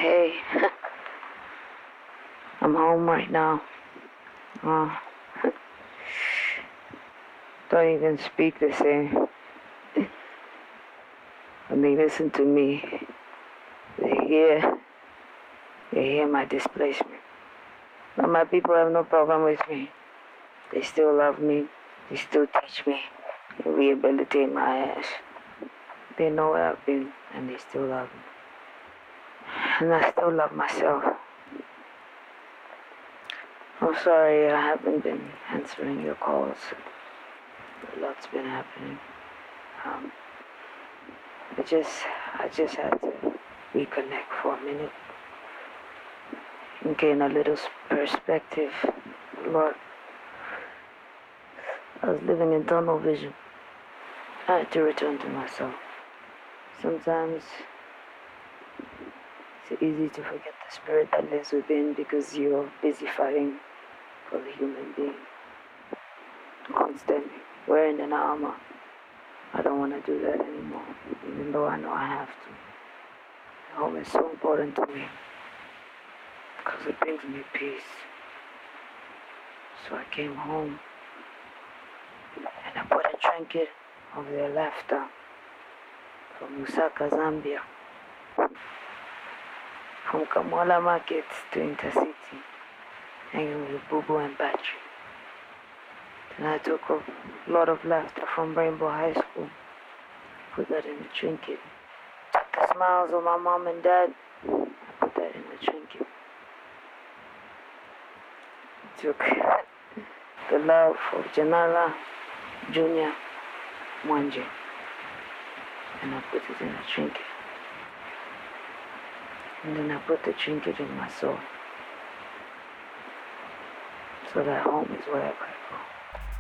Hey, I'm home right now. Uh, don't even speak the same. When they listen to me, they hear, they hear my displacement. But my people have no problem with me. They still love me. They still teach me. They rehabilitate my ass. They know where I've been, and they still love me. And I still love myself. I'm sorry I haven't been answering your calls. A lot's been happening. Um, I just had to reconnect for a minute and gain a little perspective. Lord, I was living in tunnel vision. I had to return to myself. Sometimes it's easy to forget the spirit that lives within because you're busy fighting for the human being. Constantly wearing an armor. I don't want to do that anymore, even though I know I have to. Home is so important to me because it brings me peace. So I came home and I put a trinket of their laughter from Lusaka, Zambia, from Kamwala Market to Intercity, hanging with Bubu and Battery. Then I took a lot of laughter from Rainbow High School, put that in the trinket. Took the smiles of my mom and dad, I put that in the trinket. Took the love of Janala Junior Mwanje, and I put it in a trinket. And then I put the trinket in my soul, so that home is wherever I go.